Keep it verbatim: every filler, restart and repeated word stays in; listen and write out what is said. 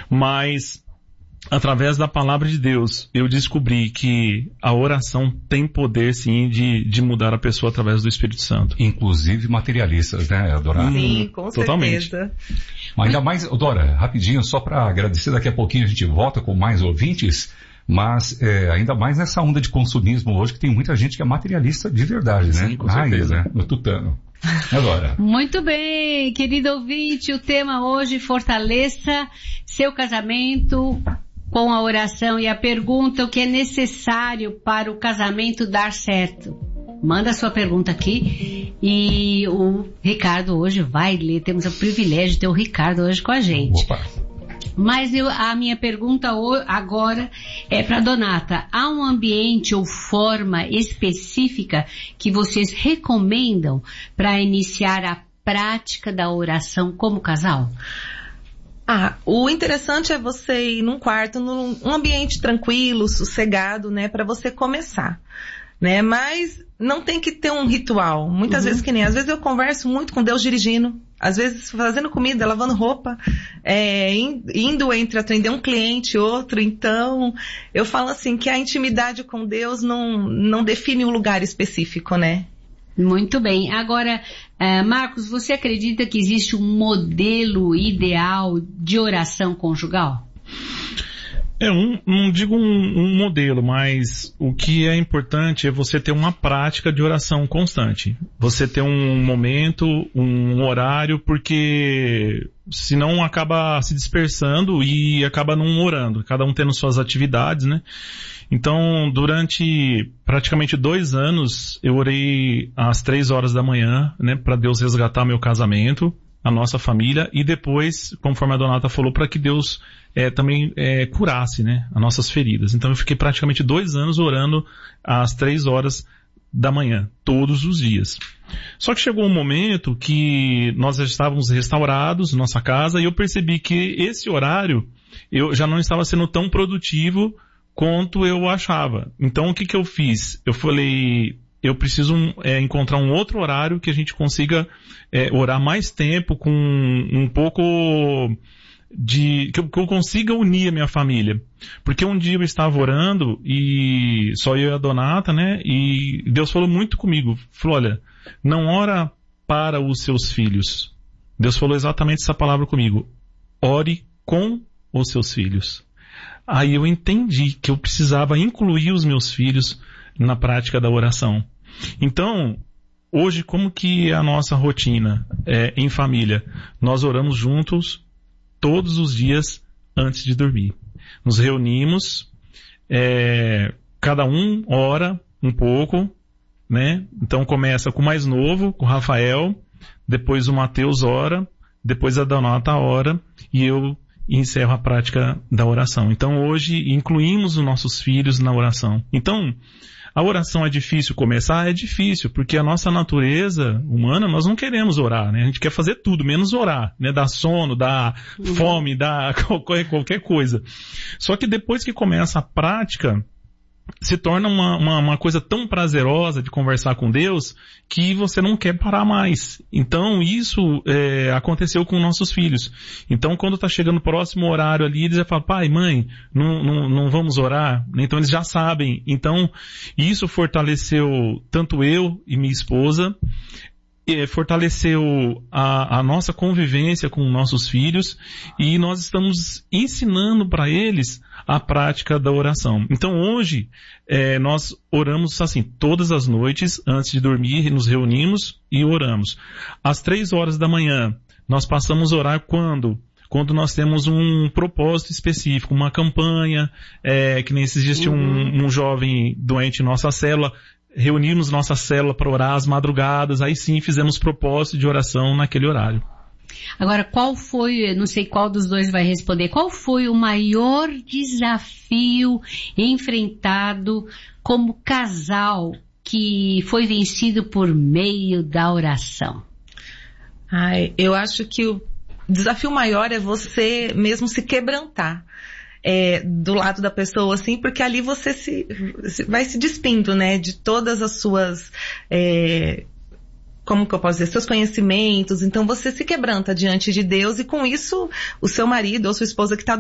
Mas, através da palavra de Deus, eu descobri que a oração tem poder, sim, de, de mudar a pessoa através do Espírito Santo. Inclusive materialistas, né, Dora? Sim, com Totalmente. certeza. Mas ainda mais, Dora, rapidinho, só para agradecer, daqui a pouquinho a gente volta com mais ouvintes, mas é, ainda mais nessa onda de consumismo hoje, que tem muita gente que é materialista de verdade, né? Sim, com certeza. Raiz, né? No tutano. Agora. Muito bem, querido ouvinte, o tema hoje, fortaleça seu casamento com a oração, e a pergunta: o que é necessário para o casamento dar certo? Manda a sua pergunta aqui e o Ricardo hoje vai ler. Temos o privilégio de ter o Ricardo hoje com a gente. Opa. Mas eu, a minha pergunta agora é para Donata. Há um ambiente ou forma específica que vocês recomendam para iniciar a prática da oração como casal? Ah, o interessante é você ir num quarto, num um ambiente tranquilo, sossegado, né, para você começar, né? Mas não tem que ter um ritual. Muitas uhum. vezes que nem, às vezes eu converso muito com Deus dirigindo, às vezes fazendo comida, lavando roupa, é, indo entre atender um cliente e outro. Então, eu falo assim que a intimidade com Deus não, não define um lugar específico, né? Muito bem. Agora, uh, Marcos, você acredita que existe um modelo ideal de oração conjugal? É, um, não digo um, um modelo, mas o que é importante é você ter uma prática de oração constante. Você ter um momento, um horário, porque senão acaba se dispersando e acaba não orando, cada um tendo suas atividades, né? Então, durante praticamente dois anos, eu orei às três horas da manhã, né, para Deus resgatar meu casamento, a nossa família, e depois, conforme a Donata falou, para que Deus é, também é, curasse, né, as nossas feridas. Então eu fiquei praticamente dois anos orando às três horas da manhã, todos os dias. Só que chegou um momento que nós já estávamos restaurados, nossa casa, e eu percebi que esse horário, eu já não estava sendo tão produtivo quanto eu achava. Então o que que eu fiz? Eu falei, eu preciso é, encontrar um outro horário que a gente consiga é, orar mais tempo, com um pouco de, que eu, que eu consiga unir a minha família. Porque um dia eu estava orando e só eu e a Donata, né, e Deus falou muito comigo, falou, olha, não ora para os seus filhos. Deus falou exatamente essa palavra comigo, ore com os seus filhos. Aí eu entendi que eu precisava incluir os meus filhos na prática da oração. Então, hoje, como que é a nossa rotina é, em família? Nós oramos juntos todos os dias antes de dormir. Nos reunimos, é, cada um ora um pouco, né? Então começa com o mais novo, com o Rafael, depois o Mateus ora, depois a Donata ora, e eu e encerro a prática da oração. Então hoje incluímos os nossos filhos na oração. Então, a oração é difícil começar? É difícil, porque a nossa natureza humana, nós não queremos orar, né? A gente quer fazer tudo, menos orar, né? Dar sono, dar uhum. fome, dar qualquer, qualquer coisa. Só que depois que começa a prática, se torna uma, uma, uma coisa tão prazerosa de conversar com Deus que você não quer parar mais. Então isso é, aconteceu com nossos filhos. Então quando está chegando o próximo horário ali, eles já falam, pai, mãe, não, não, não vamos orar? Então eles já sabem. Então isso fortaleceu tanto eu e minha esposa, fortaleceu a, a nossa convivência com nossos filhos, e nós estamos ensinando para eles a prática da oração. Então hoje é, nós oramos assim todas as noites antes de dormir, nos reunimos e oramos. Às três horas da manhã nós passamos a orar quando? Quando nós temos um propósito específico, uma campanha, é, que nem esses dias tinha um, um jovem doente em nossa célula. Reunimos nossa célula para orar às madrugadas, aí sim fizemos propósito de oração naquele horário. Agora, qual foi, não sei qual dos dois vai responder, qual foi o maior desafio enfrentado como casal que foi vencido por meio da oração? Ai, eu acho que o desafio maior é você mesmo se quebrantar. É, do lado da pessoa, assim, porque ali você se, se vai se despindo, né, de todas as suas, é, como que eu posso dizer, seus conhecimentos. Então você se quebranta diante de Deus, e com isso o seu marido ou sua esposa que está